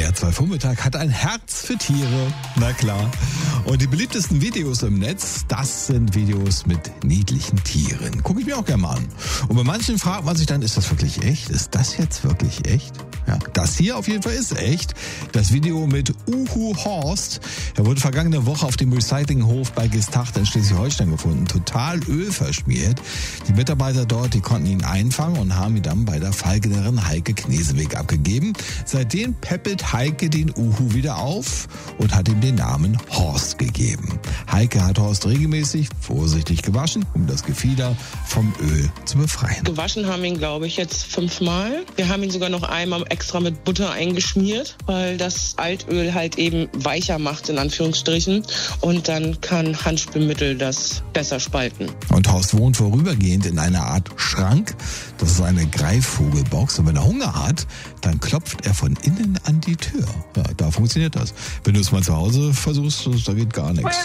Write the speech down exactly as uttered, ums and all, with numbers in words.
W D R zwei Vormittag hat ein Herz für Tiere, na klar. Und die beliebtesten Videos im Netz, das sind Videos mit niedlichen Tieren. Gucke ich mir auch gerne mal an. Und bei manchen fragt man sich dann, ist das wirklich echt? Ist das jetzt wirklich echt? Ja, das hier auf jeden Fall ist echt. Das Video mit Uhu Horst, er wurde vergangene Woche auf dem Recyclinghof bei Gestacht in Schleswig-Holstein gefunden. Total ölverschmiert. Die Mitarbeiter dort, die konnten ihn einfangen und haben ihn dann bei der Falknerin Heike Kneseweg abgegeben. Seitdem peppelt Heike den Uhu wieder auf und hat ihm den Namen Horst gegeben. Heike hat Horst regelmäßig vorsichtig gewaschen, um das Gefieder vom Öl zu befreien. Gewaschen haben ihn, glaube ich, jetzt fünfmal. Wir haben ihn sogar noch einmal extra mit Butter eingeschmiert, weil das Altöl halt eben weicher macht, in Anführungsstrichen. Und dann kann Handspülmittel das besser spalten. Und Horst wohnt vorübergehend in einer Art Schrank. Das ist eine Greifvogelbox. Und wenn er Hunger hat, dann klopft er von innen an die Tür. Ja, da funktioniert das. Wenn du es mal zu Hause versuchst, da geht gar nichts.